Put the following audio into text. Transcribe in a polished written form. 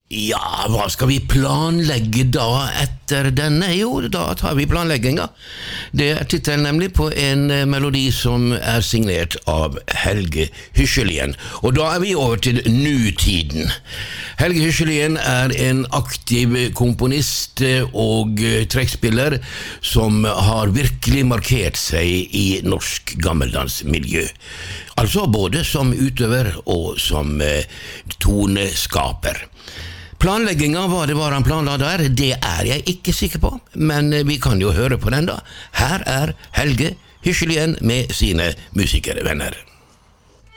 Ja, hva skal vi planlegge da etter denne? Jo, da tar vi planlegginga. Det tittelen nemlig på en melodi som signert av Helge Hysjelien. Og da vi over til nutiden. Helge Hysjelien en aktiv komponist og trekkspiller som har virkelig markert seg i norsk gammeldansmiljø. Altså både som utøver og som toneskaper. Planlegginga, hva det var han planla der, det jeg ikke sikker på, men vi kan jo høre på den da. Her Helge Hysjelien med sine musikervenner.